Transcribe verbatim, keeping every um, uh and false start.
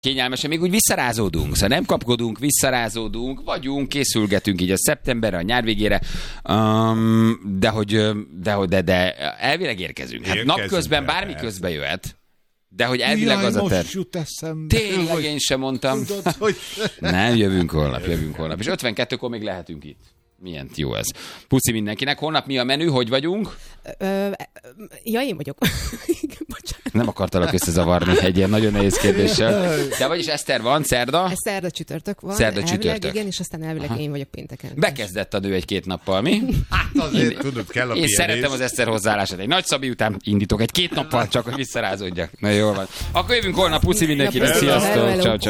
Kényelmesen, még úgy visszarázódunk, szóval nem kapkodunk, visszarázódunk, vagyunk, készülgetünk így a szeptemberre, a nyár végére, um, de hogy de, hogy de, de elvileg érkezünk. Hát napközben bármi közbe jöhet, de hogy elvileg Jaj, az a terv. Tényleg hogy... én sem mondtam. Tudod, hogy... Nem, jövünk holnap, jövünk holnap. És ötvenkettőkor még lehetünk itt. Milyen jó ez. Puszi mindenkinek. Holnap mi a menü? Hogy vagyunk? Ö, ja, én vagyok. Bocsánat. Nem akartalak összezavarni egy ilyen nagyon nehéz kérdéssel. De vagyis Eszter van, szerda? Ez szerda csütörtök van. Szerda elvileg, csütörtök. Igen, és aztán elvileg Aha. én vagyok pénteken. Bekezdett a nő egy-két nappal, mi? Hát azért tudod, kell a Én pihenés. szeretem az Eszter hozzáállását. Egy nagy Szabi után indítok egy-két nappal, csak hogy visszarázódjak. Na jól van. Akkor jövünk holnap. Puszi mindenkinek. Sziasztok. Ciao, ciao.